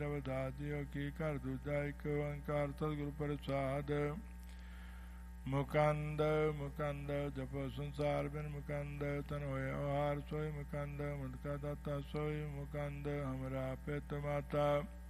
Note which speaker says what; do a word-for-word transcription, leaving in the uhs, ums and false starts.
Speaker 1: Ravidas JIO ਕੀ। ਘਰ ਦੂਜਾ ਇੱਕ ਓੰਕਾਰ ਸਤਿਗੁਰ ਪ੍ਰਸਾਦ। ਮੁਕੰਦ ਮੁਕੰਦ ਜਪੋ ਸੰਸਾਰ ਬਿਨ ਮੁਕੰਦ। ਤਨ ਹੋਏ ਆਹਾਰ ਸੋਈ ਮੁਕੰਦ। ਮੁਦਕਾ ਦਾਤਾ ਸੋਈ ਮੁਕੰਦ। ਹਮਰਾ ਪਿਤ ਮਾਤਾ